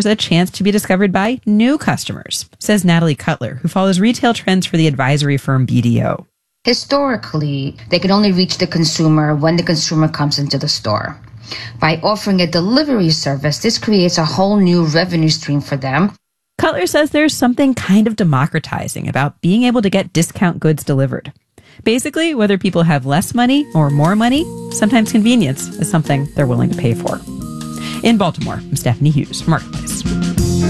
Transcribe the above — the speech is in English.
customers a chance to be discovered by new customers, says Natalie Cutler, who follows retail trends for the advisory firm BDO. Historically, they could only reach the consumer when the consumer comes into the store. By offering a delivery service, this creates a whole new revenue stream for them. Cutler says there's something kind of democratizing about being able to get discount goods delivered. Basically, whether people have less money or more money, sometimes convenience is something they're willing to pay for. In Baltimore, I'm Stephanie Hughes, Marketplace.